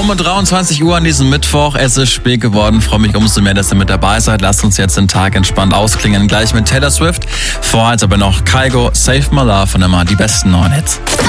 Um 23 Uhr an diesem Mittwoch. Es ist spät geworden. Freue mich umso mehr, dass ihr mit dabei seid. Lasst uns jetzt den Tag entspannt ausklingen. Gleich mit Taylor Swift. Vorher aber noch Kygo, Save My Love und immer die besten neuen Hits.